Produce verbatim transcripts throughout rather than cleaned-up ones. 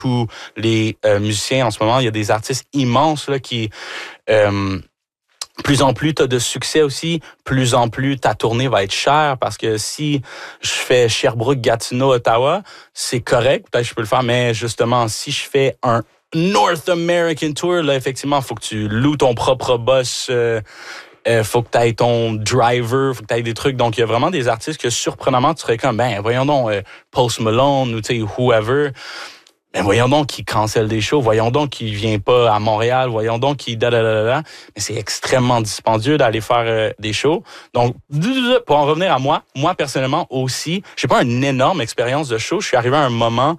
ou les euh, musiciens en ce moment. Il y a des artistes immenses là, qui... Euh, plus en plus tu as de succès aussi, plus en plus ta tournée va être chère parce que si je fais Sherbrooke, Gatineau, Ottawa, c'est correct, peut-être que je peux le faire, mais justement, si je fais un North American Tour, là, effectivement, il faut que tu loues ton propre bus, euh, euh, faut que tu aies ton driver, faut que tu aies des trucs. Donc, il y a vraiment des artistes que, surprenamment, tu serais comme, ben, voyons donc, euh, Post Malone ou, tu sais, whoever... Ben voyons donc qu'il cancelle des shows, voyons donc qu'il vient pas à Montréal, voyons donc qu'il da da da da. Mais c'est extrêmement dispendieux d'aller faire euh, des shows. Donc pour en revenir à moi, moi personnellement aussi, j'ai pas une énorme expérience de show. Je suis arrivé à un moment,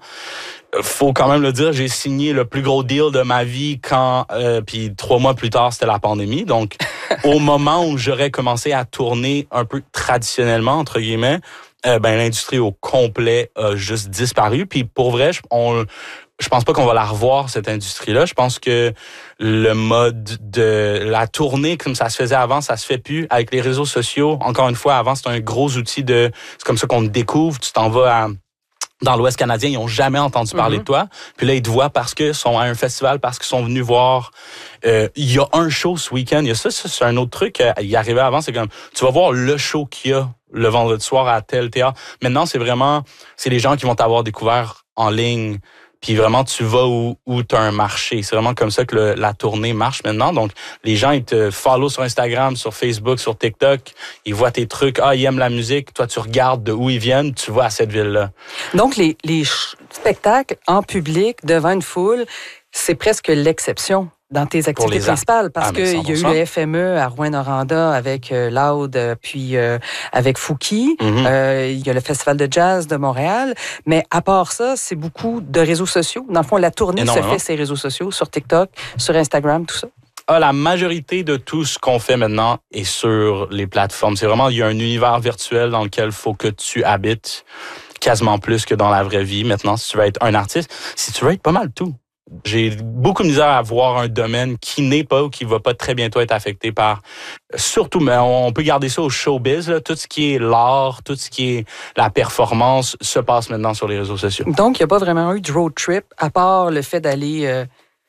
faut quand même le dire, j'ai signé le plus gros deal de ma vie quand, euh, puis trois mois plus tard c'était la pandémie. Donc au moment où j'aurais commencé à tourner un peu traditionnellement entre guillemets. Euh, ben l'industrie au complet a juste disparu. Puis pour vrai, je, on, je pense pas qu'on va la revoir, cette industrie-là. Je pense que le mode de la tournée, comme ça se faisait avant, ça se fait plus. Avec les réseaux sociaux, encore une fois, avant, c'était un gros outil de... C'est comme ça qu'on te découvre. Tu t'en vas à... Dans l'Ouest canadien, ils n'ont jamais entendu parler mm-hmm. de toi. Puis là, ils te voient parce qu'ils sont à un festival, parce qu'ils sont venus voir... Euh, il y a un show ce week-end. Il y a ça, ça c'est un autre truc. Euh, il arrivait avant, c'est comme... Tu vas voir le show qu'il y a le vendredi soir à tel théâtre. Maintenant, c'est vraiment... C'est les gens qui vont t'avoir découvert en ligne. Puis vraiment, tu vas où, où tu as un marché. C'est vraiment comme ça que le, la tournée marche maintenant. Donc, les gens, ils te follow sur Instagram, sur Facebook, sur TikTok. Ils voient tes trucs. Ah, ils aiment la musique. Toi, tu regardes de où ils viennent. Tu vas à cette ville-là. Donc, les, les spectacles en public, devant une foule, c'est presque l'exception dans tes activités principales, parce ah, qu'il y a eu le F M E à Rouyn-Noranda avec euh, Loud, euh, puis euh, avec Fouki. Mm-hmm. Euh, il y a le Festival de jazz de Montréal. Mais à part ça, c'est beaucoup de réseaux sociaux. Dans le fond, la tournée se fait sur les réseaux sociaux, sur TikTok, sur Instagram, tout ça. Ah, la majorité de tout ce qu'on fait maintenant est sur les plateformes. C'est vraiment, il y a un univers virtuel dans lequel il faut que tu habites quasiment plus que dans la vraie vie. Maintenant, si tu veux être un artiste, si tu veux être pas mal tout. J'ai beaucoup de misère à voir un domaine qui n'est pas ou qui va pas très bientôt être affecté par... Surtout, mais on peut garder ça au showbiz, là. Tout ce qui est l'art, tout ce qui est la performance se passe maintenant sur les réseaux sociaux. Donc, il n'y a pas vraiment eu de road trip, à part le fait d'aller... Euh...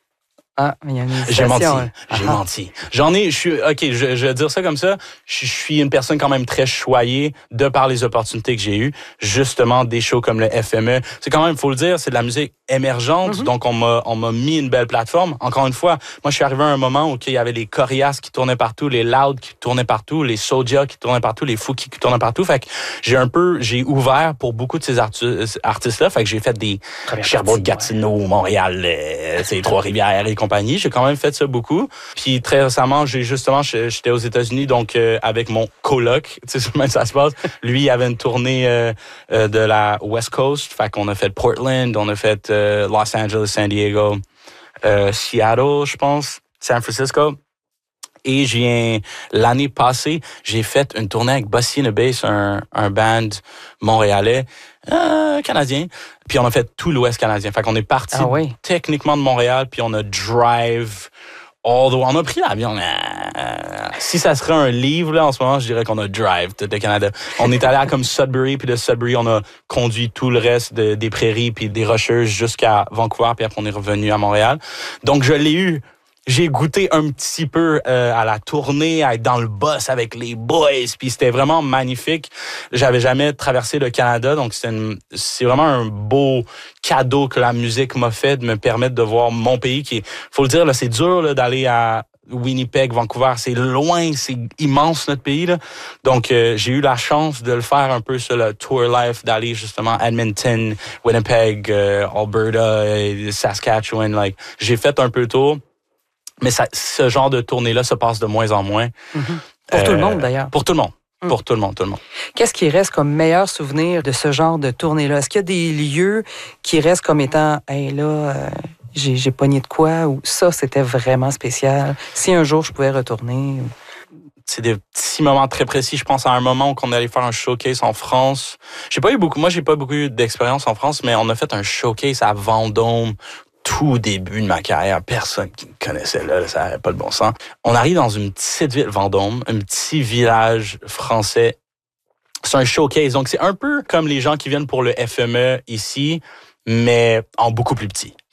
Ah, il y a une J'ai menti, hein. j'ai ah. menti. J'en ai, je suis, ok, je, je vais dire ça comme ça, je, je suis une personne quand même très choyée de par les opportunités que j'ai eues, justement des shows comme le F M E. C'est quand même, faut le dire, c'est de la musique émergente, mm-hmm. donc on m'a, on m'a mis une belle plateforme. Encore une fois, moi je suis arrivé à un moment où il y avait les Corias qui tournaient partout, les Loud qui tournaient partout, les Soulja qui tournaient partout, les Fouki qui tournaient partout. Fait que j'ai un peu, j'ai ouvert pour beaucoup de ces artu- artistes-là. Fait que j'ai fait des Sherbrooke, Gatineau, ouais. Montréal, euh, c'est Trois-Rivières et compagnie. J'ai quand même fait ça beaucoup. Puis très récemment, j'ai justement, j'étais aux États-Unis, donc euh, avec mon coloc, tu sais comment ça se passe. Lui, il avait une tournée euh, euh, de la West Coast. Fait qu'on a fait Portland, on a fait euh, Los Angeles, San Diego, euh, Seattle, je pense, San Francisco. Et je viens, l'année passée, j'ai fait une tournée avec Bossy and the Bass, un, un band montréalais, euh, canadien. Puis on a fait tout l'Ouest canadien. Fait qu'on est parti ah oui. techniquement de Montréal, puis on a drive all the way. On a pris l'avion. Euh, si ça serait un livre, là, en ce moment, je dirais qu'on a drive tout le Canada. On est allé à comme Sudbury, puis de Sudbury, on a conduit tout le reste de, des prairies puis des rocheuses jusqu'à Vancouver, puis après on est revenu à Montréal. Donc je l'ai eu. J'ai goûté un petit peu euh, à la tournée, à être dans le bus avec les boys, puis c'était vraiment magnifique. J'avais jamais traversé le Canada, donc c'est, une, c'est vraiment un beau cadeau que la musique m'a fait de me permettre de voir mon pays qui est, faut le dire, là, c'est dur là, d'aller à Winnipeg, Vancouver, c'est loin, c'est immense notre pays là. Donc euh, j'ai eu la chance de le faire un peu sur le tour life, d'aller justement à Edmonton, Winnipeg, euh, Alberta, Saskatchewan, like j'ai fait un peu le tour. Mais ça, ce genre de tournée-là se passe de moins en moins. Mm-hmm. Pour euh, tout le monde, d'ailleurs. Pour tout le monde. Mm. Pour tout le monde, tout le monde. Qu'est-ce qui reste comme meilleur souvenir de ce genre de tournée-là? Est-ce qu'il y a des lieux qui restent comme étant « Hey, là, euh, j'ai, j'ai pogné de quoi » ou « Ça, c'était vraiment spécial. Si un jour, je pouvais retourner... » C'est des petits moments très précis. Je pense à un moment où on est allé faire un showcase en France. J'ai pas eu beaucoup... Moi, j'ai pas beaucoup eu d'expérience en France, mais on a fait un showcase à Vendôme, tout début de ma carrière, personne qui me connaissait là, ça n'avait pas le bon sens. On arrive dans une petite ville, Vendôme, un petit village français. C'est un showcase, donc c'est un peu comme les gens qui viennent pour le F M E ici. mais en beaucoup plus petit.